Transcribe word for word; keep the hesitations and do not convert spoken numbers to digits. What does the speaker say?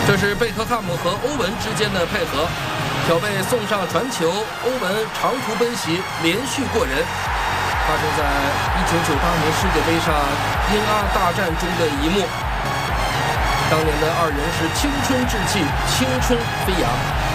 这是贝克汉姆和欧文之间的配合，小贝送上传球，欧文长途奔袭，连续过人，发生在一九九八年世界杯上英阿大战中的一幕。当年的二人是青春志气，青春飞扬。